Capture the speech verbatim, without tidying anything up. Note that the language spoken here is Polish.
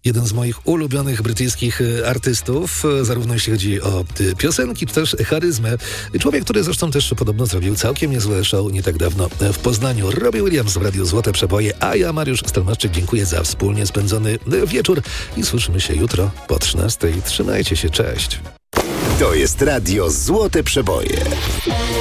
jeden z moich ulubionych brytyjskich artystów, zarówno jeśli chodzi o piosenki, czy też charyzmę. Człowiek, który zresztą też podobno zrobił całkiem niezłe show nie tak dawno w Poznaniu. Robbie Williams w Radiu Złote Przeboje, a ja, Mariusz Stelmaszczyk, dziękuję za wspólnie spędzony wieczór i słyszymy się jutro po trzynastej. Trzymajcie się, cześć. To jest Radio Złote Przeboje.